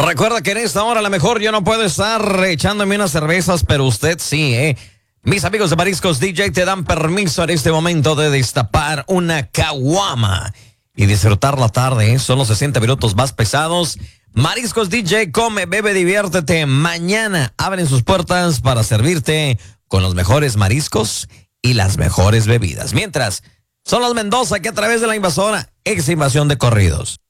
Recuerda que en esta hora a lo mejor yo no puedo estar echándome unas cervezas, pero usted sí, ¿eh? Mis amigos de Mariscos DJ te dan permiso en este momento de destapar una caguama y disfrutar la tarde, ¿eh? Son los 60 minutos más pesados. Mariscos DJ, come, bebe, diviértete. Mañana abren sus puertas para servirte con los mejores mariscos y las mejores bebidas. Mientras, son los Mendoza que a través de la invasora, ex invasión de corridos.